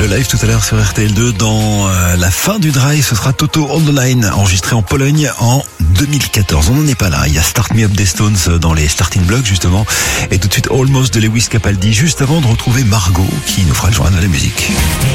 le live tout à l'heure sur RTL2. Dans la fin du drive, ce sera Toto on the Line, enregistré en Pologne en 2014. On n'en est pas là. Il y a Start Me Up des Stones dans les starting blocks justement. Et tout de suite Almost de Lewis Capaldi, juste avant de retrouver Margot qui nous fera le journal de la musique.